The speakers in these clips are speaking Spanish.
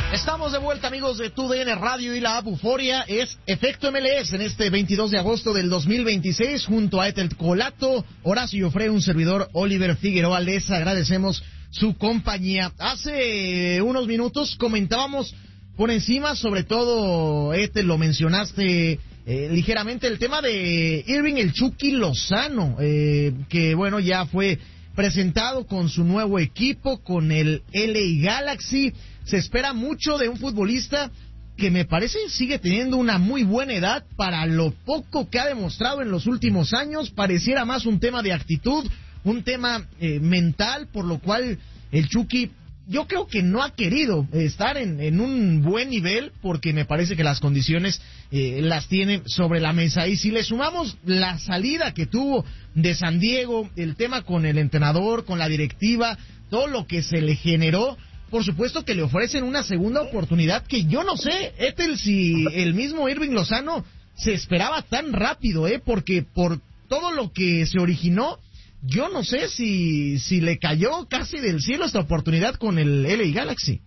Estamos de vuelta, amigos de TUDN Radio y la app Euforia. Es Efecto MLS en este 22 de agosto del 2026, junto a Etel Colato, Horacio Frey, un servidor, Oliver Figueroa. Les agradecemos su compañía. Hace unos minutos comentábamos por encima, sobre todo, Etel, lo mencionaste ligeramente, el tema de Irving el Chucky Lozano, que bueno, ya fue presentado con su nuevo equipo, con el LA Galaxy. Se espera mucho de un futbolista que me parece sigue teniendo una muy buena edad para lo poco que ha demostrado en los últimos años. Pareciera más un tema de actitud, un tema mental, por lo cual el Chucky, yo creo que no ha querido estar en un buen nivel, porque me parece que las condiciones las tiene sobre la mesa. Y si le sumamos la salida que tuvo de San Diego, el tema con el entrenador, con la directiva, todo lo que se le generó, por supuesto que le ofrecen una segunda oportunidad que yo no sé, Etel, si el mismo Irving Lozano se esperaba tan rápido, porque por todo lo que se originó, yo no sé si le cayó casi del cielo esta oportunidad con el LA Galaxy.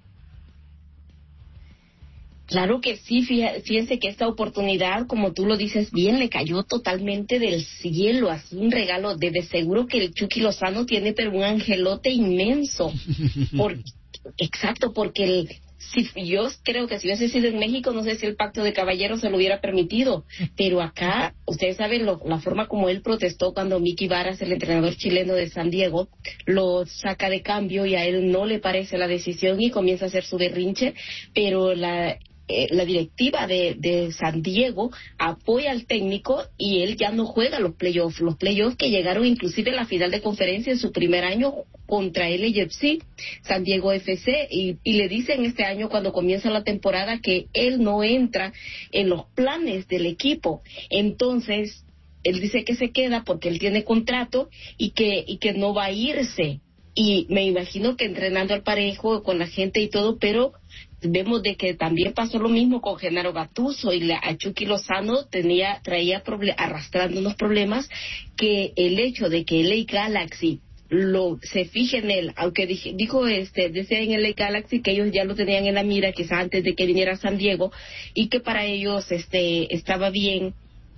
Claro que sí, fíjense que esta oportunidad, como tú lo dices bien, le cayó totalmente del cielo, así un regalo. De seguro que el Chucky Lozano tiene pero un angelote inmenso. Exacto, porque yo creo que si hubiese sido en México, no sé si el pacto de caballeros se lo hubiera permitido, pero acá, ustedes saben la forma como él protestó cuando Mickey Varas, el entrenador chileno de San Diego, lo saca de cambio y a él no le parece la decisión y comienza a hacer su berrinche, pero la directiva de San Diego apoya al técnico y él ya no juega los playoffs que llegaron inclusive a la final de conferencia en su primer año contra LAFC, San Diego FC, y le dicen este año cuando comienza la temporada que él no entra en los planes del equipo. Entonces él dice que se queda porque él tiene contrato y que no va a irse, y me imagino que entrenando al parejo con la gente y todo, pero vemos de que también pasó lo mismo con Genaro Gattuso y a Chucky Lozano traía arrastrando unos problemas, que el hecho de que LA Galaxy se fije en él, aunque decía en LA Galaxy que ellos ya lo tenían en la mira quizás antes de que viniera a San Diego, y que para ellos estaba bien,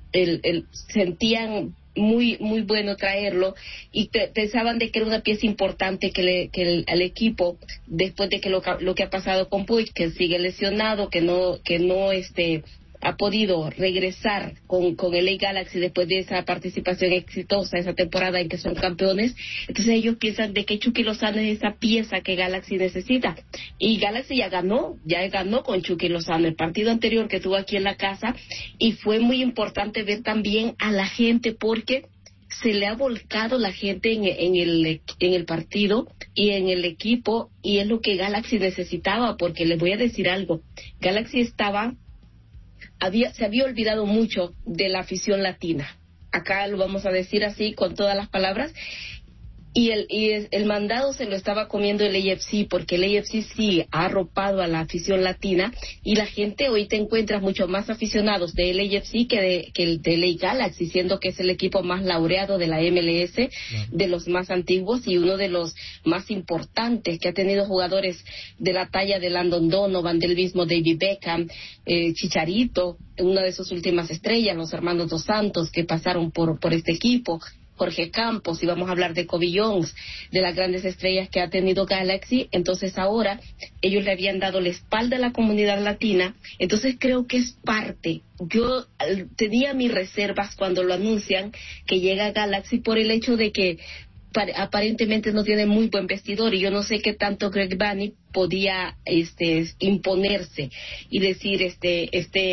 sentían muy muy bueno traerlo, y pensaban de que era una pieza importante al equipo, después de que lo que ha pasado con Puig, que sigue lesionado, que no ha podido regresar con el LA Galaxy después de esa participación exitosa, esa temporada en que son campeones. Entonces ellos piensan de que Chucky Lozano es esa pieza que Galaxy necesita, y Galaxy ya ganó con Chucky Lozano el partido anterior que tuvo aquí en la casa, y fue muy importante ver también a la gente, porque se le ha volcado la gente en el partido y en el equipo, y es lo que Galaxy necesitaba, porque les voy a decir algo, Galaxy se había olvidado mucho de la afición latina. Acá lo vamos a decir así con todas las palabras. Y el mandado se lo estaba comiendo el AFC, porque el AFC sí ha arropado a la afición latina, y la gente hoy te encuentras mucho más aficionados del AFC que el de LA Galaxy, siendo que es el equipo más laureado de la MLS, de los más antiguos y uno de los más importantes, que ha tenido jugadores de la talla de Landon Donovan, del mismo David Beckham, Chicharito, una de sus últimas estrellas, los hermanos Dos Santos, que pasaron por este equipo, Jorge Campos, y vamos a hablar de Kobe Jones, de las grandes estrellas que ha tenido Galaxy. Entonces ahora ellos le habían dado la espalda a la comunidad latina, entonces creo que es parte. Yo tenía mis reservas cuando lo anuncian que llega Galaxy, por el hecho de que aparentemente no tiene muy buen vestidor, y yo no sé qué tanto Greg Vanney podía imponerse y decir